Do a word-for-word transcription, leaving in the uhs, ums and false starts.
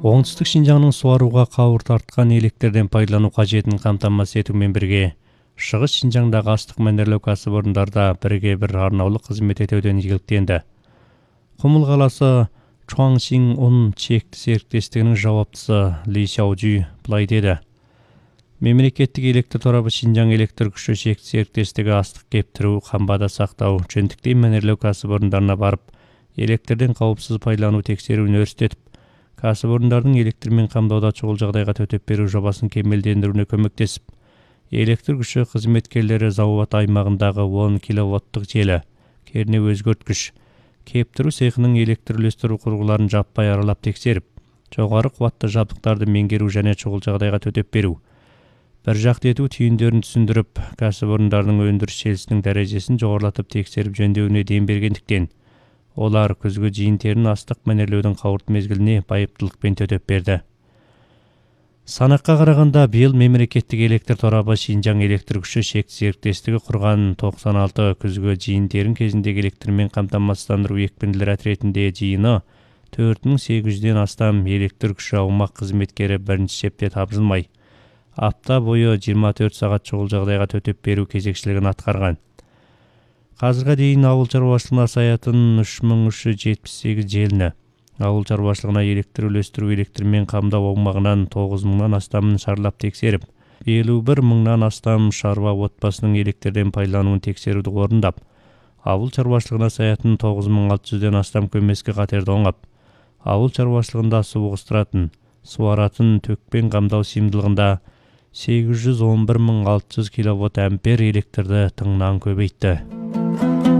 Оңтүстік Шинжаңның суаруға қауыр тартқан электрден пайдалану қажетін қамтамасыз етумен бірге, Шығыс Шинжаңдағы астық мәнерлеу кәсіпорындарда бірге бір арнаулы қызмет етуден игіліктенді. Құмыл қаласы Чуаңсин ұн чекті серіктестігінің жауаптысы Ли Сяожи былай деді. Мемлекеттік электр торабы Шинжаң электр күші шекті серіктестігі астық кептіру, қамбада сақтау, жөндіктен мәнерлеу кәсіпорындарына барып, электрден қауіпсіз пайдалану тексеруін өрістетіп, кәсіпорындардың электрмен қамдауда шұғыл жағдайға төтеп беру жобасын кемелдендіруіне көмектесіп, электр күші қызметкерлері зауыт аймағындағы он киловаттық желі, кернеу өзгерткіш, кептіру цехының электр үлестіру құрылғыларын жаппай аралап тексеріп, жоғары қуатты жабдықтарды меңгеру және шұғыл жағдайға төтеп беру, бір жақты ету түйіндерін түсіндіріп, кәсіпорындардың өндіріс желісінің дәрежесін жоғарылатып тексеріп жөндеуіне дем бергендіктен, олар күзгі жиын-терін астық мәнерлеудің қауырт мезгіліне байыптылықпен төтеп берді. Санаққа қарағанда биыл мемлекеттік электр торабы Шинжаң электр күші шекті серіктестігі құрған тоқсан алты күзгі жиын-терін кезіндегі электрмен қамтамасыздандыру екпінділер ретінде жиыны төрт мың сегіз жүзден астам электр күші аумақ қызметкері бірінші шепте тапжылмай, апта бойы жиырма төрт сағат шұғыл жағдайға төтеп беру кезекшілігін атқарған. Қазірге дейін ауыл шаруашылығына саятын үш мың үш жүз жетпіс сегіз желіні, ауыл шаруашылығына электр үлестіру электрмен қамдау аумағынан тоғыз мыңнан астамын шарлап тексеріп, елу бір мыңнан астам шаруа отбасының электрден пайдалануын тексеруді орындап, ауыл шаруашылығына саятын тоғыз мың алты жүзден астам көмескі қатерді оңап, ауыл шаруашылығында су ығыстыратын, суаратын төкпен қамдау сыйымдылығында сегіз жүз он бір мың алты жүз киловатт ампер электрді тыңнан көбейтті.